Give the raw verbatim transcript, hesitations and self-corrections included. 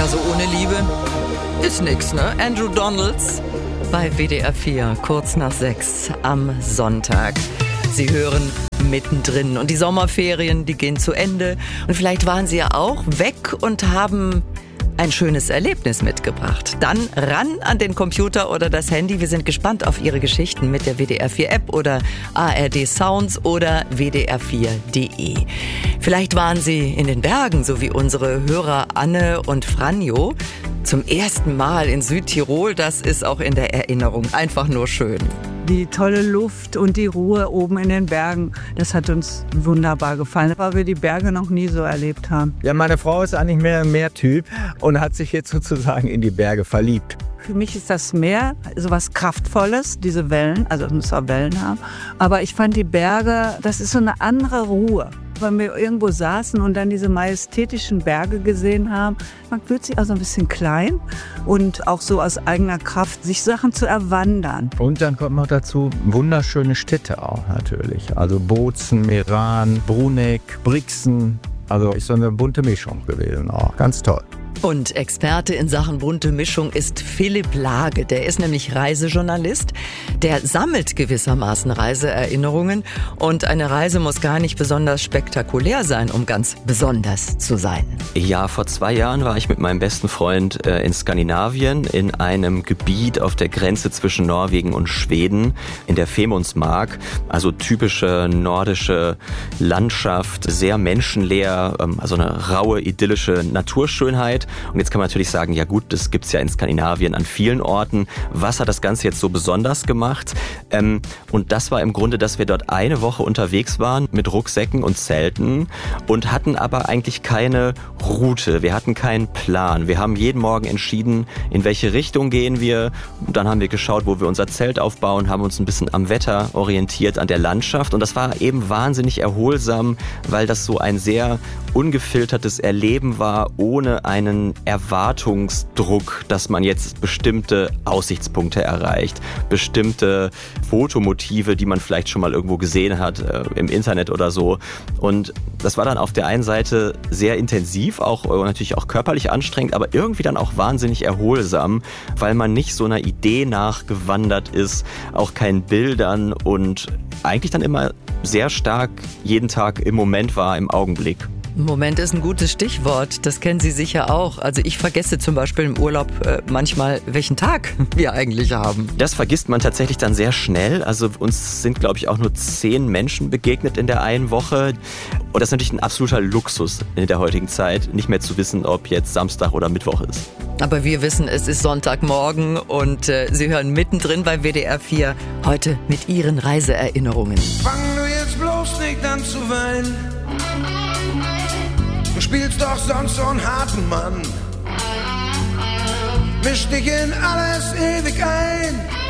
Ja, so ohne Liebe ist nix, ne? Andrew Donalds bei W D R vier, kurz nach sechs am Sonntag. Sie hören mittendrin und die Sommerferien, die gehen zu Ende. Und vielleicht waren Sie ja auch weg und haben ein schönes Erlebnis mitgebracht. Dann ran an den Computer oder das Handy. Wir sind gespannt auf Ihre Geschichten mit der W D R vier App oder A R D Sounds oder W D R vier Punkt de. Vielleicht waren Sie in den Bergen, so wie unsere Hörer Anne und Franjo. Zum ersten Mal in Südtirol, das ist auch in der Erinnerung einfach nur schön. Die tolle Luft und die Ruhe oben in den Bergen, das hat uns wunderbar gefallen, weil wir die Berge noch nie so erlebt haben. Ja, meine Frau ist eigentlich mehr ein Meertyp und hat sich jetzt sozusagen in die Berge verliebt. Für mich ist das Meer so was Kraftvolles, diese Wellen, also es muss auch Wellen haben. Aber ich fand die Berge, das ist so eine andere Ruhe. Wenn wir irgendwo saßen und dann diese majestätischen Berge gesehen haben, man fühlt sich also ein bisschen klein und auch so aus eigener Kraft, sich Sachen zu erwandern. Und dann kommt noch dazu wunderschöne Städte auch natürlich. Also Bozen, Meran, Bruneck, Brixen. Also ist so eine bunte Mischung gewesen auch. Ganz toll. Und Experte in Sachen bunte Mischung ist Philipp Lage. Der ist nämlich Reisejournalist. Der sammelt gewissermaßen Reiseerinnerungen. Und eine Reise muss gar nicht besonders spektakulär sein, um ganz besonders zu sein. Ja, vor zwei Jahren war ich mit meinem besten Freund äh, in Skandinavien in einem Gebiet auf der Grenze zwischen Norwegen und Schweden, in der Femundsmark. Also typische nordische Landschaft, sehr menschenleer, ähm, also eine raue, idyllische Naturschönheit. Und jetzt kann man natürlich sagen, ja gut, das gibt's ja in Skandinavien an vielen Orten. Was hat das Ganze jetzt so besonders gemacht? Ähm, und das war im Grunde, dass wir dort eine Woche unterwegs waren mit Rucksäcken und Zelten und hatten aber eigentlich keine Route. Wir hatten keinen Plan. Wir haben jeden Morgen entschieden, in welche Richtung gehen wir. Und dann haben wir geschaut, wo wir unser Zelt aufbauen, haben uns ein bisschen am Wetter orientiert, an der Landschaft. Und das war eben wahnsinnig erholsam, weil das so ein sehr ungefiltertes Erleben war, ohne einen Erwartungsdruck, dass man jetzt bestimmte Aussichtspunkte erreicht, bestimmte Fotomotive, die man vielleicht schon mal irgendwo gesehen hat, äh, im Internet oder so. Und das war dann auf der einen Seite sehr intensiv, auch äh, natürlich auch körperlich anstrengend, aber irgendwie dann auch wahnsinnig erholsam, weil man nicht so einer Idee nachgewandert ist, auch keinen Bildern und eigentlich dann immer sehr stark jeden Tag im Moment war, im Augenblick. Moment ist ein gutes Stichwort, das kennen Sie sicher auch. Also ich vergesse zum Beispiel im Urlaub äh, manchmal, welchen Tag wir eigentlich haben. Das vergisst man tatsächlich dann sehr schnell. Also uns sind, glaube ich, auch nur zehn Menschen begegnet in der einen Woche. Und das ist natürlich ein absoluter Luxus in der heutigen Zeit, nicht mehr zu wissen, ob jetzt Samstag oder Mittwoch ist. Aber wir wissen, es ist Sonntagmorgen und äh, Sie hören mittendrin bei W D R vier heute mit Ihren Reiseerinnerungen. Fang du jetzt bloß nicht an zu weinen. Du spielst doch sonst so einen harten Mann. Misch dich in alles ewig ein.